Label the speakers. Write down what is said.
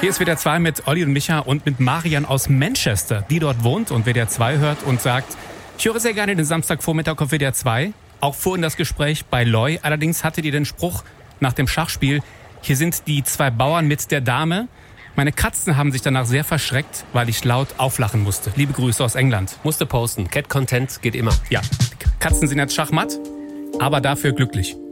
Speaker 1: Hier ist WDR 2 mit Olli und Micha und mit Marian aus Manchester, die dort wohnt und WDR 2 hört und sagt, ich höre sehr gerne den Samstagvormittag auf WDR 2. Auch vorhin das Gespräch bei Loy. Allerdings hattet ihr den Spruch nach dem Schachspiel, hier sind die zwei Bauern mit der Dame. Meine Katzen haben sich danach sehr verschreckt, weil ich laut auflachen musste. Liebe Grüße aus England.
Speaker 2: Musste posten. Cat Content geht immer.
Speaker 1: Ja, Katzen sind jetzt schachmatt, aber dafür glücklich.